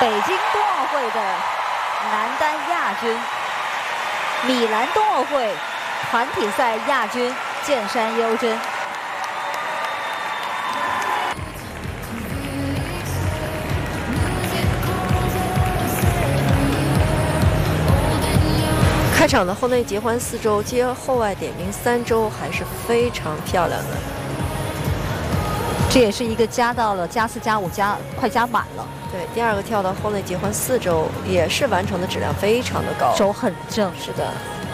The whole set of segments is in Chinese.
北京冬奥会的男单亚军，米兰冬奥会团体赛亚军剑山优真。 开场的后内结环4周，接后外点名3周，还是非常漂亮的。 这也是一个加到了加4加5快加满了。 对，第二个跳到后内结环4周，也是完成的质量非常的高， 手很正。 是的。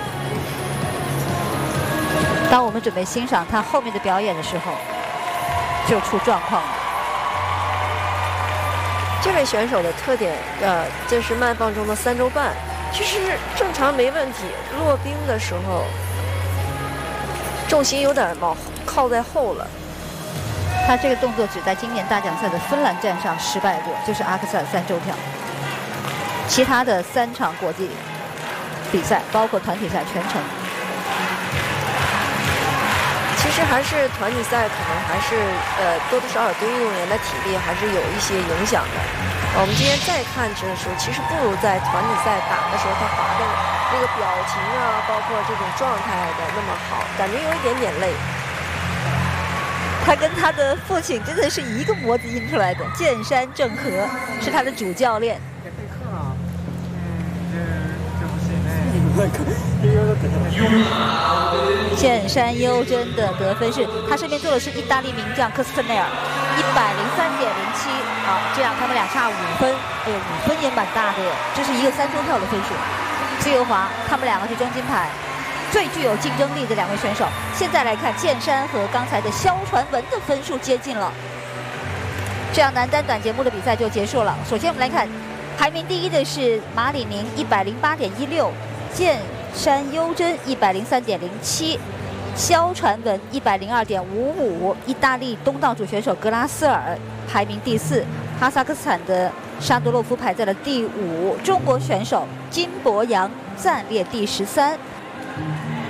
当我们准备欣赏他后面的表演的时候，就出状况了。 这位选手的特点，这是慢放中的3周半。其实正常没问题，落冰的时候重心有点靠在后了。 他这个动作只在今年大奖赛的芬兰站上失败过，就是阿克塞尔3周跳。其他的3场国际比赛，包括团体赛全程。 其实还是团体赛可能还是多多少少对运动员的体力还是有一些影响的。我们今天再看的时候，其实不如在团体赛打的时候他滑的那个表情啊，包括这种状态的那么好，感觉有一点点累。 他跟他的父亲真的是一个模子印出来的，剑山正和是他的主教练。剑山优真的得分是，他身边坐的是意大利名将科斯特内尔，103.07，这样他们俩差5分，哎呦，5分也蛮大的耶，这是一个3周跳的分数。自由滑，他们两个是争金牌，最具有竞争力的2位选手。现在来看，剑山和刚才的肖传文的分数接近了，这样男单短节目的比赛就结束了。首先我们来看，排名第1的是马里宁108.16，剑山优真103.07，肖传文102.55，意大利东道主选手格拉斯尔排名第4，哈萨克斯坦的沙多洛夫排在了第5，中国选手金博洋暂列第13。